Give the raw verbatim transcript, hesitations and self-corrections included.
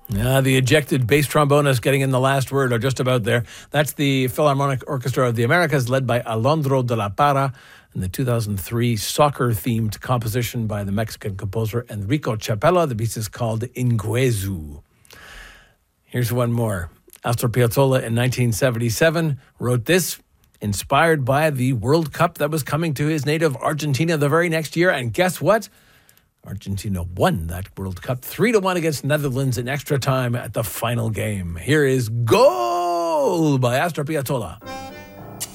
Uh, the ejected bass trombonist getting in the last word, or just about there. That's the Philharmonic Orchestra of the Americas, led by Alondro de la Parra, and the two thousand three soccer-themed composition by the Mexican composer Enrico Chapella. The piece is called Inguezu. Here's one more. Astor Piazzolla in nineteen seventy-seven wrote this, inspired by the World Cup that was coming to his native Argentina the very next year. And guess what? Argentina won that World Cup three to one against Netherlands in extra time at the final game. Here is Goal by Astor Piazzolla.